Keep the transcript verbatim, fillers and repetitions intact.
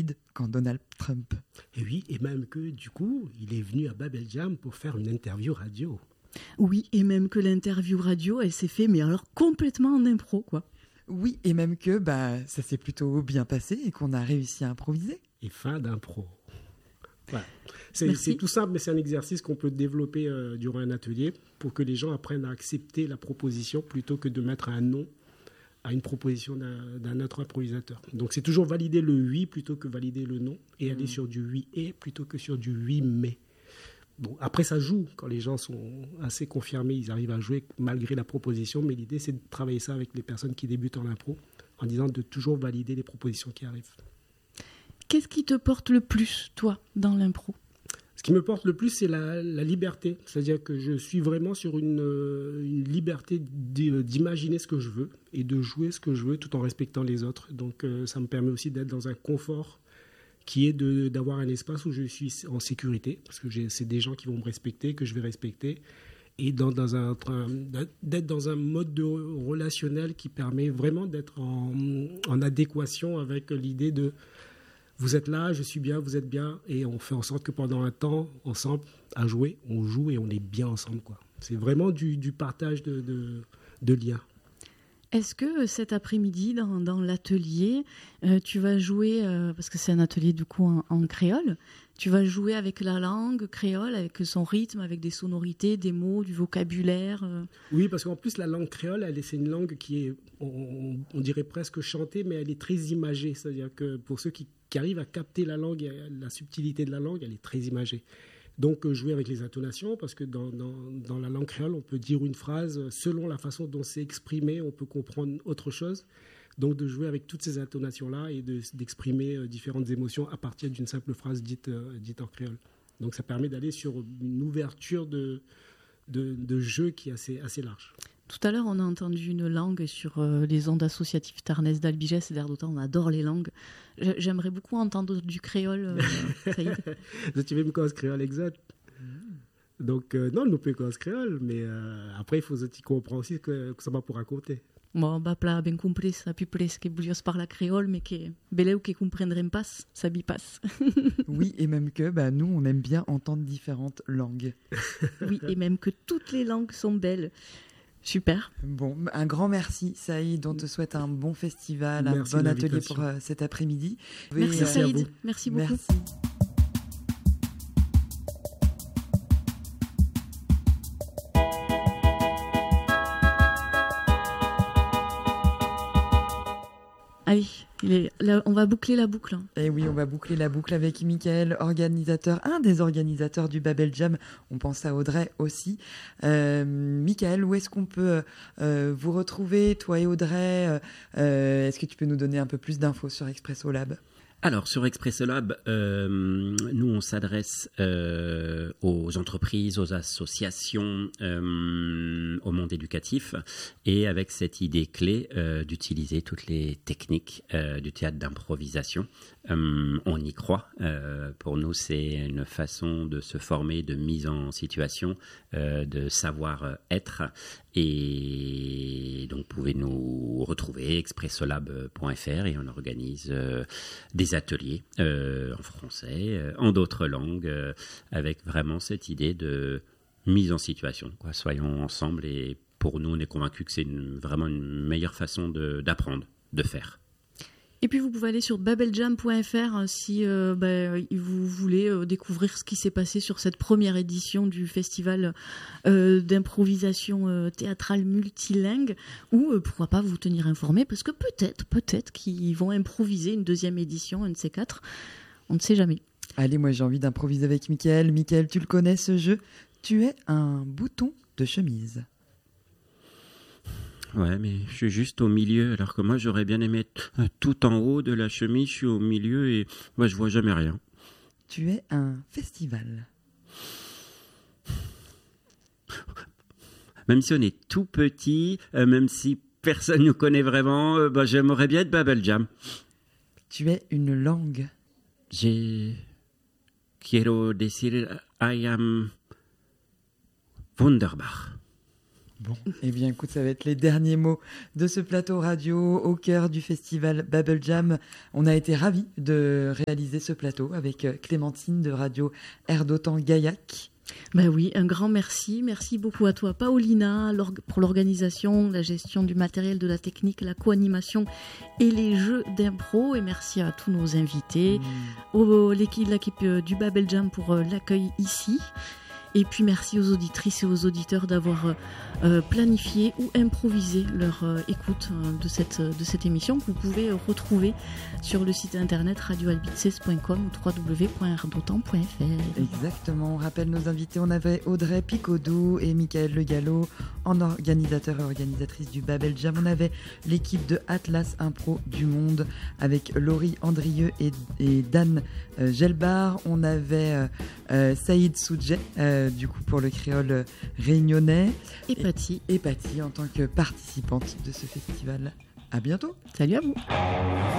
d'habitude qu'en Donald Trump. Et oui, et même que du coup, il est venu à Babel Jam pour faire une interview radio. Oui, et même que l'interview radio, elle s'est fait, mais alors complètement en impro, quoi. Oui, et même que bah, ça s'est plutôt bien passé et qu'on a réussi à improviser. Et fin d'impro. Voilà. C'est, c'est tout simple, mais c'est un exercice qu'on peut développer euh, durant un atelier pour que les gens apprennent à accepter la proposition plutôt que de mettre un non à une proposition d'un, d'un autre improvisateur. Donc c'est toujours valider le oui plutôt que valider le non et aller mmh. sur du oui et plutôt que sur du oui mais. Bon, après ça joue, quand les gens sont assez confirmés, ils arrivent à jouer malgré la proposition, mais l'idée c'est de travailler ça avec les personnes qui débutent en impro en disant de toujours valider les propositions qui arrivent. Qu'est-ce qui te porte le plus, toi, dans l'impro ? Ce qui me porte le plus, c'est la, la liberté. C'est-à-dire que je suis vraiment sur une, une liberté d'imaginer ce que je veux et de jouer ce que je veux tout en respectant les autres. Donc euh, ça me permet aussi d'être dans un confort qui est de, d'avoir un espace où je suis en sécurité, parce que j'ai, c'est des gens qui vont me respecter, que je vais respecter, et dans, dans un, d'être dans un mode de relationnel qui permet vraiment d'être en, en adéquation avec l'idée de vous êtes là, je suis bien, vous êtes bien, et on fait en sorte que pendant un temps, ensemble, à jouer, on joue et on est bien ensemble, quoi. C'est vraiment du, du partage de, de, de liens. Est-ce que cet après-midi, dans, dans l'atelier, euh, tu vas jouer, euh, parce que c'est un atelier du coup en, en créole, tu vas jouer avec la langue créole, avec son rythme, avec des sonorités, des mots, du vocabulaire euh... Oui, parce qu'en plus, la langue créole, elle, c'est une langue qui est, on, on dirait presque chantée, mais elle est très imagée. C'est-à-dire que pour ceux qui, qui arrivent à capter la langue, la subtilité de la langue, elle est très imagée. Donc, jouer avec les intonations, parce que dans, dans, dans la langue créole, on peut dire une phrase, selon la façon dont c'est exprimé, on peut comprendre autre chose. Donc, de jouer avec toutes ces intonations-là et de, d'exprimer différentes émotions à partir d'une simple phrase dite, euh, dite en créole. Donc, ça permet d'aller sur une ouverture de, de, de jeu qui est assez, assez large. Tout à l'heure, on a entendu une langue sur euh, les ondes associatives Tarnès d'Albigès, et d'air d'autant, on adore les langues. J'aimerais beaucoup entendre du créole, euh, Saïd. Tu veux me cause créole exact. Donc, euh, non, nous pouvons cause créole, mais euh, après, il faut que tu comprends aussi que, que ça va pour raconter. Bon, bah, plat ben compris, ça pu plus que bouillos par la créole, mais que beleu qui comprendrem pas, ça bi passe. Oui, et même que bah, nous, on aime bien entendre différentes langues. Oui, et même que toutes les langues sont belles. Super. Bon, un grand merci, Saïd. On te souhaite un bon festival, merci un bon atelier pour euh, cet après-midi. Merci, oui, Saïd. Merci, merci beaucoup. Merci. Allez, il est, là, on va boucler la boucle. Et oui, on va boucler la boucle avec Mickaël, organisateur, un des organisateurs du Babel Jam. On pense à Audrey aussi. Euh, Mickaël, où est-ce qu'on peut euh, vous retrouver, toi et Audrey euh, Est-ce que tu peux nous donner un peu plus d'infos sur Expresso Lab ? Alors, sur Expresso Lab, euh, nous, on s'adresse euh, aux entreprises, aux associations, euh, au monde éducatif, et avec cette idée clé euh, d'utiliser toutes les techniques euh, du théâtre d'improvisation. Euh, on y croit. Euh, pour nous, c'est une façon de se former, de mise en situation, euh, de savoir-être. Et donc, vous pouvez nous retrouver expressolab point f r et on organise euh, des ateliers euh, en français, euh, en d'autres langues, euh, avec vraiment cette idée de mise en situation, quoi. Soyons ensemble, et pour nous, on est convaincus que c'est une, vraiment une meilleure façon de, d'apprendre, de faire. Et puis vous pouvez aller sur babeljam point f r si euh, bah, vous voulez euh, découvrir ce qui s'est passé sur cette première édition du festival euh, d'improvisation euh, théâtrale multilingue, ou euh, pourquoi pas vous tenir informé, parce que peut-être, peut-être qu'ils vont improviser une deuxième édition, un de ces quatre, on ne sait jamais. Allez, moi j'ai envie d'improviser avec Mickaël. Mickaël, tu le connais ce jeu ? Tu es un bouton de chemise. Ouais, mais je suis juste au milieu, alors que moi, j'aurais bien aimé être tout en haut de la chemise. Je suis au milieu et moi, je vois jamais rien. Tu es un festival. Même si on est tout petit, euh, même si personne ne nous connaît vraiment, euh, bah, j'aimerais bien être Babel Jam. Tu es une langue. J'ai... Quiero decir, I am wunderbar. Bon, eh bien écoute, ça va être les derniers mots de ce plateau radio au cœur du festival Babel Jam. On a été ravis de réaliser ce plateau avec Clémentine de Radio Air d'Otan Gaillac. Ben oui, un grand merci. Merci beaucoup à toi, Paolina, pour l'organisation, la gestion du matériel, de la technique, la co-animation et les jeux d'impro. Et merci à tous nos invités, mmh. au, l'équipe, l'équipe du Babel Jam pour l'accueil ici. Et puis merci aux auditrices et aux auditeurs d'avoir euh, planifié ou improvisé leur euh, écoute euh, de, cette, de cette émission que vous pouvez euh, retrouver sur le site internet radio albices point com ou w w w point air d'otan point f r. Exactement, on rappelle nos invités, on avait Audrey Picodou et Michael Le Gallo en organisateur et organisatrice du Babel Jam. On avait l'équipe de Atlas Impro du Monde avec Laurie Andrieux et, et Dan euh, Gelbar. On avait euh, euh, Saïd Soudjet euh, du coup pour le créole réunionnais. Et Patty. Et Patty en tant que participante de ce festival. À bientôt. Salut à vous.